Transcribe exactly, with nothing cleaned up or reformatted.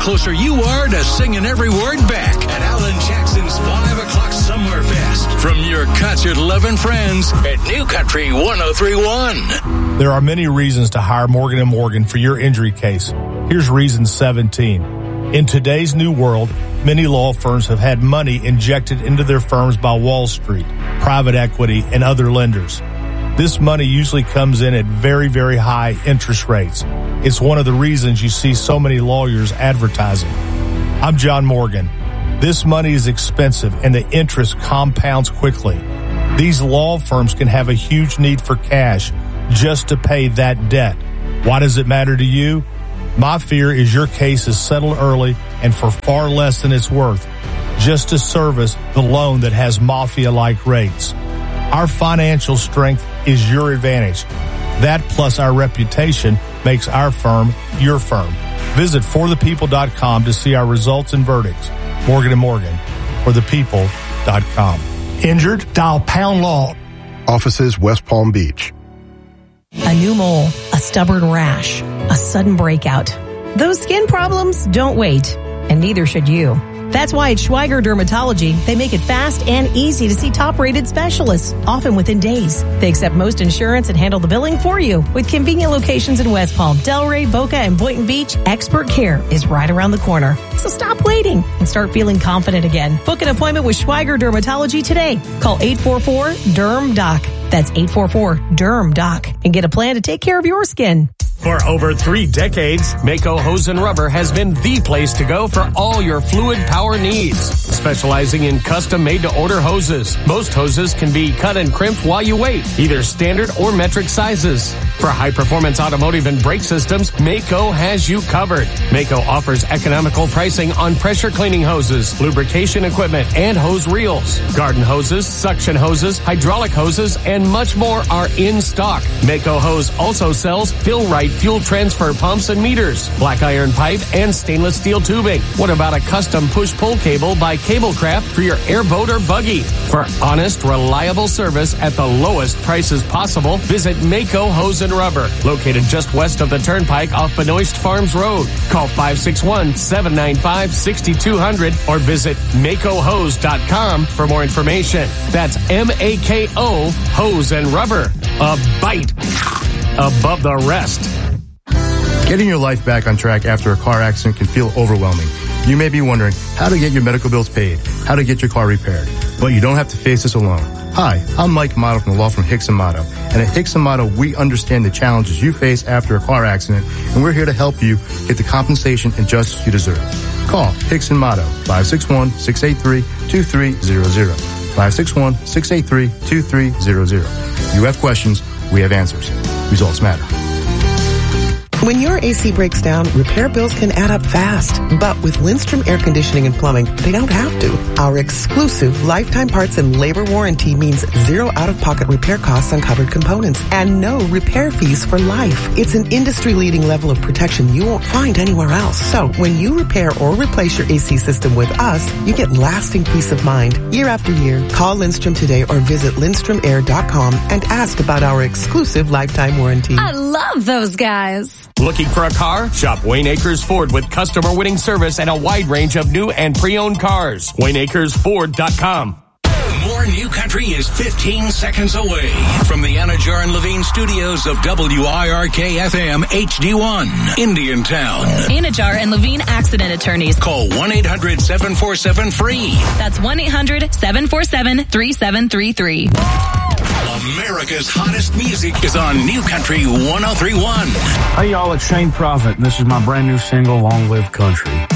closer you are to singing every word back at Alan Jackson's five o'clock Summer Fest from your concert-loving friends at New Country one oh three point one. There are many reasons to hire Morgan and Morgan for your injury case. Here's reason seventeen. In today's new world, many law firms have had money injected into their firms by Wall Street, private equity, and other lenders. This money usually comes in at very, very high interest rates. It's one of the reasons you see so many lawyers advertising. I'm John Morgan. This money is expensive and the interest compounds quickly. These law firms can have a huge need for cash just to pay that debt. Why does it matter to you? My fear is your case is settled early and for far less than it's worth, just to service the loan that has mafia-like rates. Our financial strength is your advantage. That plus our reputation makes our firm your firm. Visit for the people dot com to see our results and verdicts. Morgan and Morgan, for the people dot com. Injured? Dial Pound Law. Offices West Palm Beach. A new mole, a stubborn rash, a sudden breakout. Those skin problems don't wait, and neither should you. That's why at Schweiger Dermatology, they make it fast and easy to see top-rated specialists, often within days. They accept most insurance and handle the billing for you. With convenient locations in West Palm, Delray, Boca, and Boynton Beach, expert care is right around the corner. So stop waiting and start feeling confident again. Book an appointment with Schweiger Dermatology today. Call eight four four, D E R M, D O C. That's eight four four, D E R M, D O C. And get a plan to take care of your skin. For over three decades, Mako Hose and Rubber has been the place to go for all your fluid power needs. Specializing in custom made-to-order hoses. Most hoses can be cut and crimped while you wait, either standard or metric sizes. For high-performance automotive and brake systems, Mako has you covered. Mako offers economical pricing on pressure cleaning hoses, lubrication equipment, and hose reels. Garden hoses, suction hoses, hydraulic hoses, and much more are in stock. Mako Hose also sells Fill-Rite fuel transfer pumps and meters, black iron pipe, and stainless steel tubing. What about a custom push-pull cable by Cablecraft for your airboat or buggy? For honest, reliable service at the lowest prices possible, visit Mako Hose and Rubber, located just west of the Turnpike off Benoist Farms Road. Call five six one, seven nine five, six two zero zero or visit Mako Hose dot com for more information. That's M A K O Hose and Rubber. A bite above the rest. Getting your life back on track after a car accident can feel overwhelming. You may be wondering how to get your medical bills paid, how to get your car repaired, but you don't have to face this alone. Hi, I'm Mike Motto from the law firm Hicks and Motto, and at Hicks and Motto, we understand the challenges you face after a car accident, and we're here to help you get the compensation and justice you deserve. Call Hicks and Motto, five six one, six eight three, two three zero zero, five six one, six eight three, two three zero zero. You have questions, we have answers. Results matter. When your A C breaks down, repair bills can add up fast. But with Lindstrom Air Conditioning and Plumbing, they don't have to. Our exclusive lifetime parts and labor warranty means zero out-of-pocket repair costs on covered components and no repair fees for life. It's an industry-leading level of protection you won't find anywhere else. So when you repair or replace your A C system with us, you get lasting peace of mind year after year. Call Lindstrom today or visit lindstrom air dot com and ask about our exclusive lifetime warranty. I love those guys. Looking for a car? Shop Wayne Acres Ford with customer-winning service and a wide range of new and pre-owned cars. Wayne Acres Ford dot com. More New Country is fifteen seconds away from the Anajar and Levine studios of W I R K F M H D one, Indiantown. Anajar and Levine accident attorneys. Call one eight hundred, seven four seven, F R E E. That's one eight hundred, seven four seven, three seven three three. America's hottest music is on New Country one oh three point one. Hey y'all, it's Shane Prophet, and this is my brand new single, Long Live Country.